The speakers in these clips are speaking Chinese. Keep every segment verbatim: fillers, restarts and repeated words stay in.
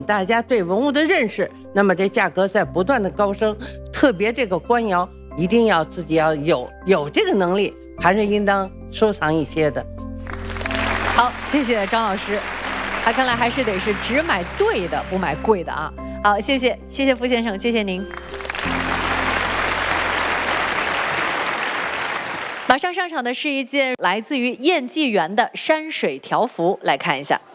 大家对文物的认识，那么这价格在不断的高升。特别这个官窑，一定要自己要有有这个能力，还是应当收藏一些的。 好，谢谢张老师。他看来还是得是只买对的，不买贵的啊。好，谢谢，谢谢傅先生，谢谢您。马上上场的是一件来自于燕纪元的山水条幅，来看一下。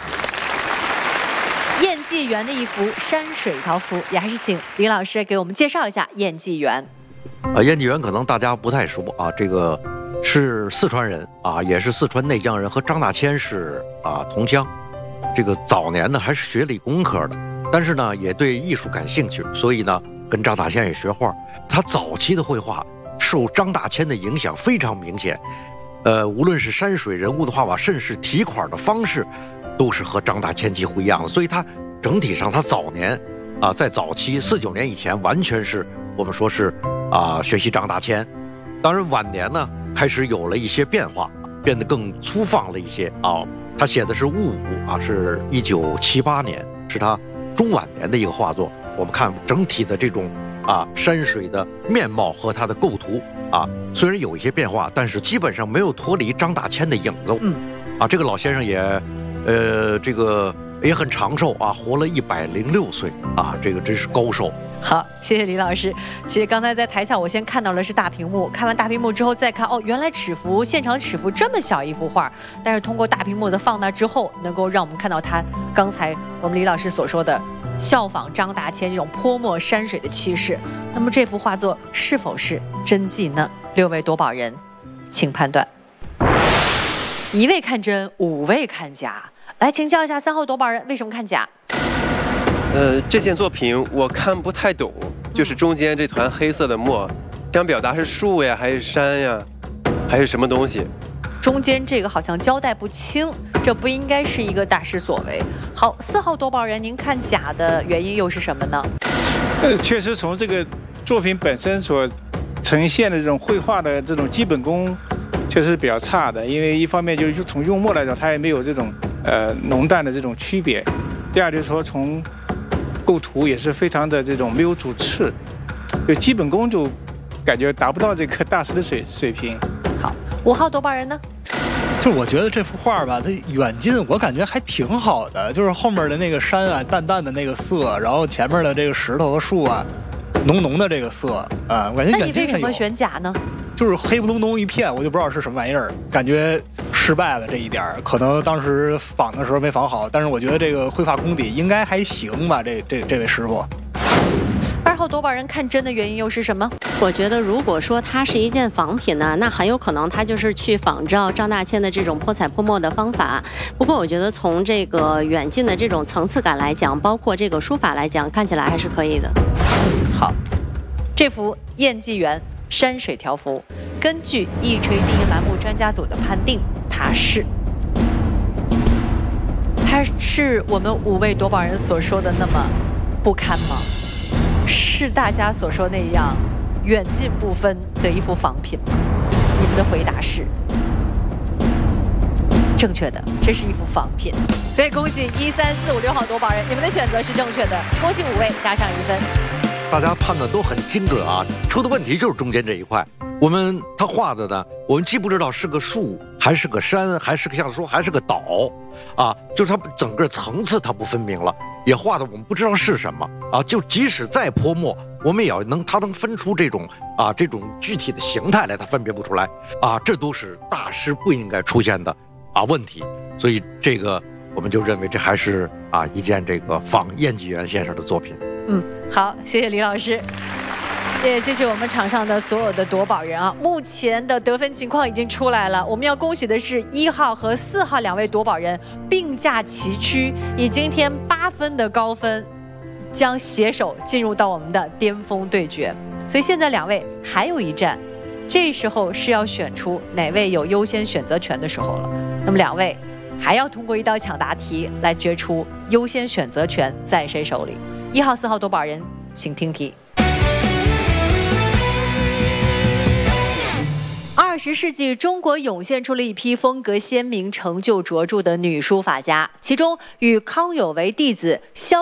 燕纪元的一幅山水条幅，也还是请李老师给我们介绍一下燕纪元。 啊，燕纪元可能大家不太熟啊，这个是四川人啊，也是四川内江人，和张大千是啊同乡。这个早年呢还是学理工科的，但是呢也对艺术感兴趣，所以呢跟张大千也学画。他早期的绘画受张大千的影响非常明显，呃，无论是山水人物的画法，甚至是题款的方式，都是和张大千几乎一样的。所以他整体上，他早年啊，在早期四九年以前，完全是我们说是啊学习张大千。当然晚年呢，开始有了一些变化，变得更粗放了一些啊。他写的是雾舞啊，是一九七八年，是他中晚年的一个画作。我们看整体的这种啊山水的面貌和他的构图啊，虽然有一些变化，但是基本上没有脱离张大千的影子。嗯，啊，这个老先生也，呃，这个也很长寿啊，活了一百零六岁啊，这个真是高寿。 好，谢谢李老师。其实刚才在台下，我先看到了是大屏幕，看完大屏幕之后再看，哦，原来尺幅现场尺幅这么小一幅画，但是通过大屏幕的放大之后，能够让我们看到他刚才我们李老师所说的效仿张大千这种泼墨山水的气势。那么这幅画作是否是真迹呢？六位夺宝人，请判断。一位看真，五位看假。来请教一下三号夺宝人，为什么看假？ 呃，这件作品我看不太懂，就是中间这团黑色的墨，想表达是树呀，还是山呀，还是什么东西？ 中间这个好像交代不清，这不应该是一个大师所为。好，四号夺宝人，您看假的原因又是什么呢？ 呃，确实从这个作品本身所呈现的这种绘画的这种基本功，确实是比较差的。因为一方面就是从用墨来讲，它也没有这种呃浓淡的这种区别；第二就是说从构图也是非常的这种没有主次，就基本功就感觉达不到这个大师的水水平。 好，五号夺宝人呢？ 就是我觉得这幅画吧，它远近我感觉还挺好的，就是后面的那个山啊，淡淡的那个色，然后前面的这个石头和树啊，浓浓的这个色啊，我感觉远近上有。那你为什么选假呢？ 就是黑不隆咚一片，我就不知道是什么玩意儿，感觉失败了这一点儿。可能当时仿的时候没仿好，但是我觉得这个绘画功底应该还行吧。这这这位师傅。 二号夺宝人看真的原因又是什么？ 我觉得如果说它是一件仿品呢，那很有可能它就是去仿照张大千的这种泼彩泼墨的方法。不过我觉得从这个远近的这种层次感来讲，包括这个书法来讲，看起来还是可以的。 好，这幅燕纪元山水条幅，根据一锤定音栏目专家组的判定，它是，它是我们五位夺宝人所说的那么不堪吗？是大家所说那样远近不分的一幅仿品吗？你们的回答是正确的，这是一幅仿品。所以恭喜一三四五六号夺宝人，你们的选择是正确的，恭喜五位加上一分。 大家判断都很精准啊，出的问题就是中间这一块。我们他画的呢，我们既不知道是个树，还是个山，还是个像说还是个岛，啊，就是它整个层次它不分明了，也画的我们不知道是什么啊。就即使再泼墨，我们也要能它能分出这种啊这种具体的形态来，它分别不出来啊，这都是大师不应该出现的啊问题。所以这个我们就认为这还是啊一件这个仿燕纪元先生的作品。 嗯，好，谢谢李老师。也谢谢我们场上的所有的夺宝人啊！目前的得分情况已经出来了，我们要恭喜的是一号和四号两位夺宝人并驾齐驱，以今天八分的高分，将携手进入到我们的巅峰对决。所以现在两位还有一战，这时候是要选出哪位有优先选择权的时候了。那么两位还要通过一道抢答题来决出优先选择权在谁手里。一号、四号夺宝人，请听题。二十世纪，中国涌现出了一批风格鲜明、成就卓著的女书法家，其中与康有为弟子萧